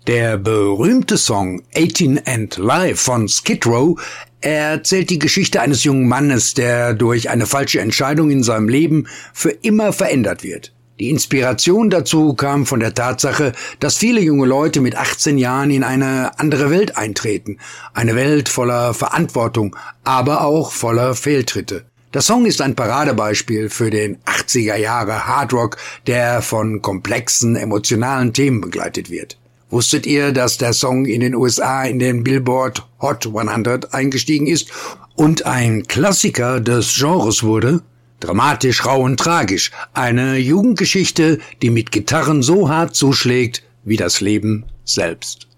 Der berühmte Song 18 and Live von Skid Row erzählt die Geschichte eines jungen Mannes, der durch eine falsche Entscheidung in seinem Leben für immer verändert wird. Die Inspiration dazu kam von der Tatsache, dass viele junge Leute mit 18 Jahren in eine andere Welt eintreten. Eine Welt voller Verantwortung, aber auch voller Fehltritte. Der Song ist ein Paradebeispiel für den 80er Jahre Hardrock, der von komplexen, emotionalen Themen begleitet wird. Wusstet ihr, dass der Song in den USA in den Billboard Hot 100 eingestiegen ist und ein Klassiker des Genres wurde? Dramatisch, rau und tragisch. Eine Jugendgeschichte, die mit Gitarren so hart zuschlägt wie das Leben selbst.